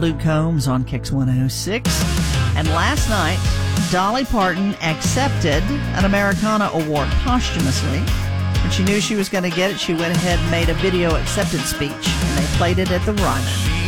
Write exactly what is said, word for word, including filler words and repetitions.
Luke Combs on Kix one oh six. And last night, Dolly Parton accepted an Americana Award posthumously. When she knew she was going to get it, she went ahead and made a video acceptance speech, and they played it at the Ryman.